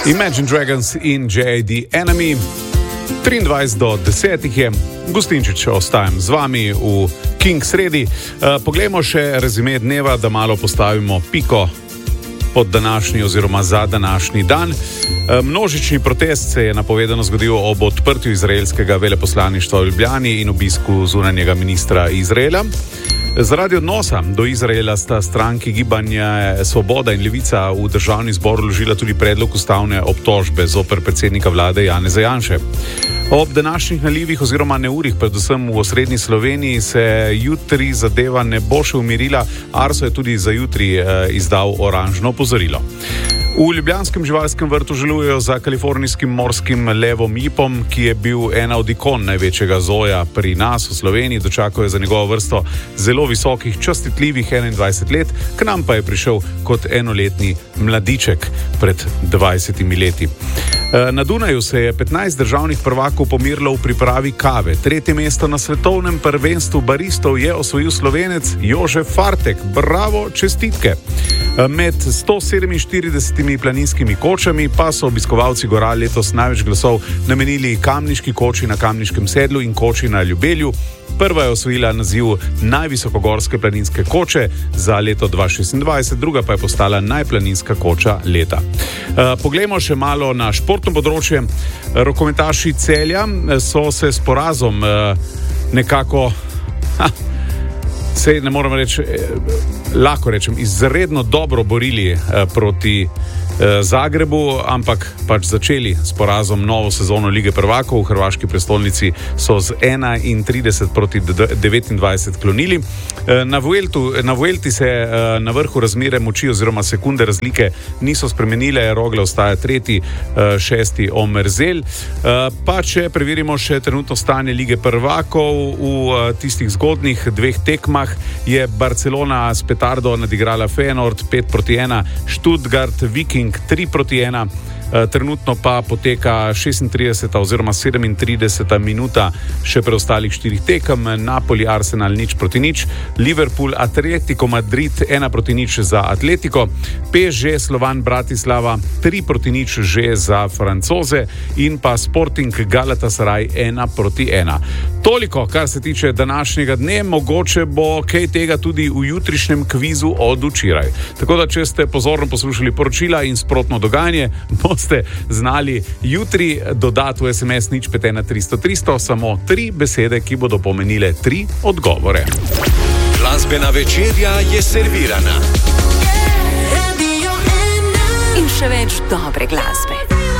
Imagine Dragons in J.A.D. Enemy. 23:10 je. Gustinčič, ostajam z vami v King sredi. Poglejmo še rezime dneva, da malo postavimo piko pod današnji oziroma za današnji dan. Množični protest se je napovedano zgodil ob odprtju izraelskega veleposlaništva v Ljubljani in obisku zunanjega ministra Izraela. Zaradi odnosa do Izraela sta stranki Gibanja Svoboda in Levica v državni zbor vložila tudi predlog ustavne obtožbe zoper predsednika vlade Janeza Janše. Ob današnjih nalivih oziroma neurih, predvsem v osrednji Sloveniji, se jutri zadeva ne bo še umirila. Arso je tudi za jutri izdal oranžno opozorilo. V ljubljanskem živalskem vrtu žalujejo za kalifornijskim morskim levom Jipom, ki je bil ena od ikon največjega zoja pri nas v Sloveniji. Dočakal je za njegovo vrsto zelo visokih, častitljivih 21 let, k nam pa je prišel kot enoletni mladiček pred 20 leti. Na Dunaju se je 15 državnih prvakov pomirilo v pripravi kave. 3. mesto na svetovnem prvenstvu baristov je osvojil Slovenec Jožef Fartek. Bravo, čestitke! Med 147 planinskimi kočami pa so obiskovalci gora letos največ glasov namenili Kamniški koči na Kamniškem sedlu in koči na Ljubelju. Prva je osvojila naziv najvisokogorske planinske koče za leto 2026, druga pa je postala najplaninska koča leta. Poglejmo še malo na športno področje. Rokometaši Celja so se s porazom nekako, sej ne moram reči, lahko rečem, izredno dobro borili proti Zagrebu, ampak pač začeli s porazom novo sezono Lige prvakov. V hrvaški prestolnici so z 31-29 klonili. Na Vuelti se na vrhu razmere moči oziroma sekunde razlike niso spremenile. Rogle ostaja 3., 6. Omerzel. Pa če preverimo še trenutno stanje Lige prvakov v tistih zgodnih dveh tekmah, je Barcelona s petardo nadigrala Feyenoord 5-1, Stuttgart Viking 3-1. Trenutno pa poteka 36. oziroma 37. minuta še preostalih 4 tekem. Napoli, Arsenal 0-0, Liverpool, Atletico Madrid 1-0 za Atletico, PSG, Slovan Bratislava 3-0 že za Francoze in pa Sporting Galatasaray 1-1. Toliko, kar se tiče današnjega dne, mogoče bo kaj tega tudi v jutrišnjem kvizu od včeraj. Tako da, če ste pozorno poslušali poročila in sprotno dogajanje, boste znali jutri dodati v SMS 051 300 300 samo 3 besede, ki bodo pomenile 3 odgovore. Glasbena večerja je servirana. In še več dobre glasbe.